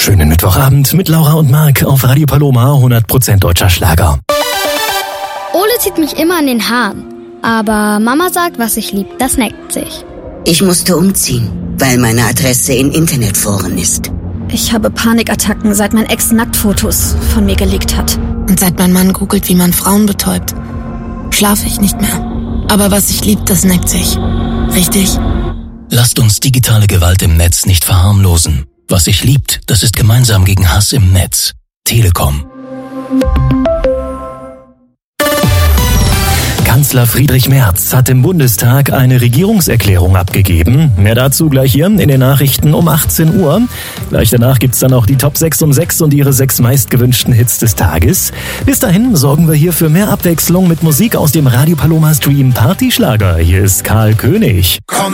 Schönen Mittwochabend mit Laura und Marc auf Radio Paloma, 100% deutscher Schlager. Ole zieht mich immer an den Haaren. Aber Mama sagt, was ich lieb, das neckt sich. Ich musste umziehen, weil meine Adresse in Internetforen ist. Ich habe Panikattacken, seit mein Ex Nacktfotos von mir gelegt hat. Und seit mein Mann googelt, wie man Frauen betäubt, schlafe ich nicht mehr. Aber was ich lieb, das neckt sich. Richtig? Lasst uns digitale Gewalt im Netz nicht verharmlosen. Was sich liebt, das ist gemeinsam gegen Hass im Netz. Telekom. Kanzler Friedrich Merz hat im Bundestag eine Regierungserklärung abgegeben. Mehr dazu gleich hier in den Nachrichten um 18 Uhr. Gleich danach gibt's dann auch die Top 6 um 6 und ihre 6 meistgewünschten Hits des Tages. Bis dahin sorgen wir hier für mehr Abwechslung mit Musik aus dem Radio Paloma Stream Partyschlager. Hier ist Karl König. Komm